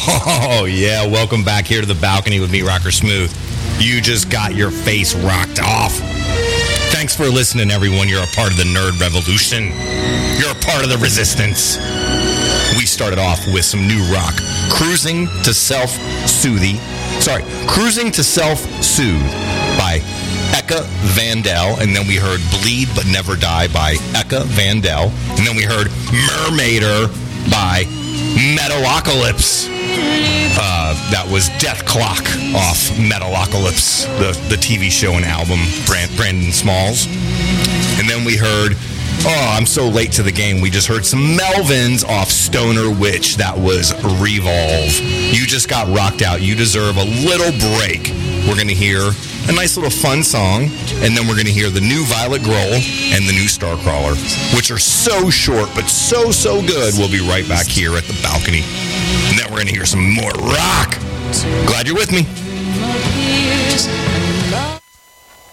Oh, yeah. Welcome back here to the balcony with me, Rocker Smooth. You just got your face rocked off. Thanks for listening, everyone. You're a part of the nerd revolution. You're a part of the resistance. We started off with some new rock. Cruising to Self-Soothe by Eka Vandal. And then we heard Bleed But Never Die by Eka Vandal. And then we heard Mermaider by Metalocalypse. That was Death Clock off Metalocalypse, the TV show and album, Brandon Smalls. And then we heard, I'm so late to the game, we just heard some Melvins off Stoner Witch. That was Revolve. You just got rocked out. You deserve a little break. We're going to hear a nice little fun song, and then we're going to hear the new Violet Grohl and the new Starcrawler, which are so short but so good. We'll be right back here at the balcony. And then we're going to hear some more rock. Glad you're with me.